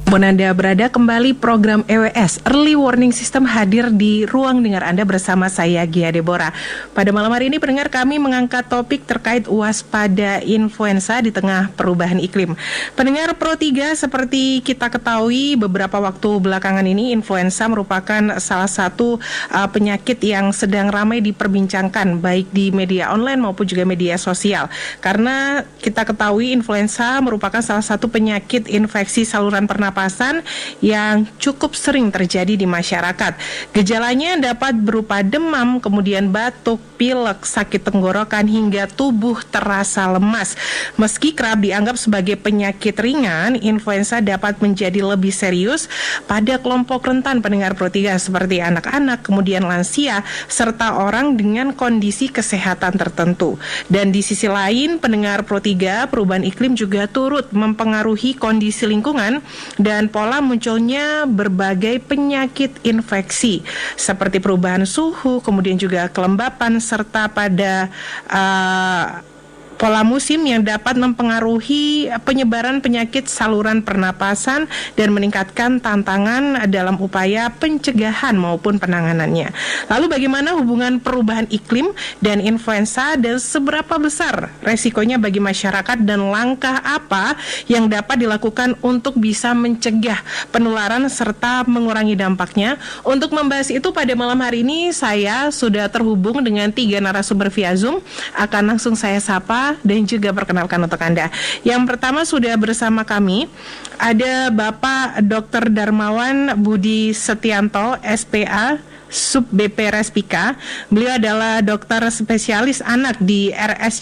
Anda berada kembali program EWS Early Warning System hadir di ruang dengar Anda bersama saya Gia Deborah. Pada malam hari ini pendengar kami mengangkat topik terkait waspada influenza di tengah perubahan iklim. Pendengar Pro 3, seperti kita ketahui beberapa waktu belakangan ini influenza merupakan salah satu penyakit yang sedang ramai diperbincangkan baik di media online maupun juga media sosial. Karena kita ketahui influenza merupakan salah satu penyakit infeksi saluran pernapasan yang cukup sering terjadi di masyarakat. Gejalanya dapat berupa demam, kemudian batuk, pilek, sakit tenggorokan, hingga tubuh terasa lemas. Meski kerap dianggap sebagai penyakit ringan, influenza dapat menjadi lebih serius pada kelompok rentan pendengar Pro 3 seperti anak-anak, kemudian lansia, serta orang dengan kondisi kesehatan tertentu. Dan di sisi lain, pendengar Pro 3, perubahan iklim juga turut mempengaruhi kondisi lingkungan dan pola munculnya berbagai penyakit infeksi seperti perubahan suhu, kemudian juga kelembapan, serta pada pola musim yang dapat mempengaruhi penyebaran penyakit saluran pernapasan dan meningkatkan tantangan dalam upaya pencegahan maupun penanganannya. Lalu bagaimana hubungan perubahan iklim dan influenza dan seberapa besar resikonya bagi masyarakat dan langkah apa yang dapat dilakukan untuk bisa mencegah penularan serta mengurangi dampaknya? Untuk membahas itu pada malam hari ini saya sudah terhubung dengan 3 narasumber via Zoom. Akan langsung saya sapa dan juga perkenalkan untuk Anda. Yang pertama sudah bersama kami ada Bapak Dr. Darmawan Budi Setianto, SPA, Sub BP Respika. Beliau adalah dokter spesialis anak di RSC